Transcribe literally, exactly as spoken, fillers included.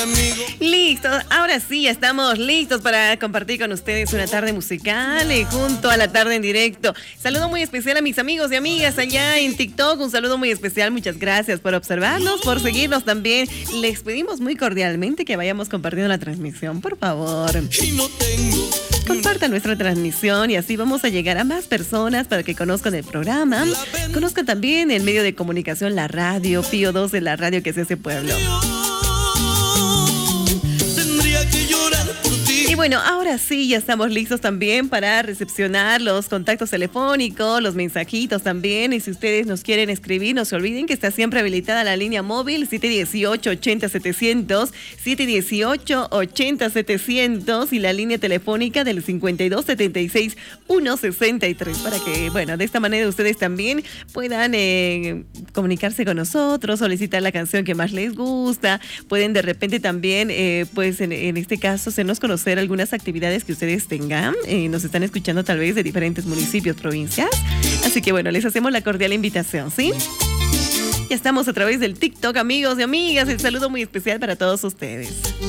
Listo, ahora sí, estamos listos para compartir con ustedes una tarde musical y junto a la tarde en directo. Saludo muy especial a mis amigos y amigas allá en TikTok, un saludo muy especial, muchas gracias por observarnos, por seguirnos también. Les pedimos muy cordialmente que vayamos compartiendo la transmisión, por favor. Compartan nuestra transmisión y así vamos a llegar a más personas para que conozcan el programa, conozcan también el medio de comunicación, la radio, Pío dos de la radio que es ese pueblo. Y bueno, ahora sí, ya estamos listos también para recepcionar los contactos telefónicos, los mensajitos también. Y si ustedes nos quieren escribir, no se olviden que está siempre habilitada la línea móvil siete dieciocho, ochenta, setecientos, siete dieciocho, ochenta, setecientos y la línea telefónica del cincuenta y dos, setenta y seis, ciento sesenta y tres para que, bueno, de esta manera ustedes también puedan eh, comunicarse con nosotros, solicitar la canción que más les gusta. Pueden de repente también, eh, pues en, en este caso, hacernos conocer algunas actividades que ustedes tengan. Eh, nos están escuchando tal vez de diferentes municipios, provincias. Así que bueno, les hacemos la cordial invitación, ¿sí? Ya estamos a través del TikTok, amigos y amigas. El saludo muy especial para todos ustedes.